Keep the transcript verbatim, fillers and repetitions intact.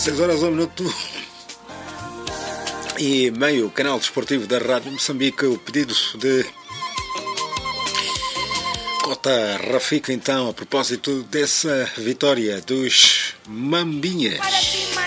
seis horas, um minuto e meio, canal desportivo da Rádio Moçambique. O pedido de Cota Rafika, então, a propósito dessa vitória dos Mambinhas.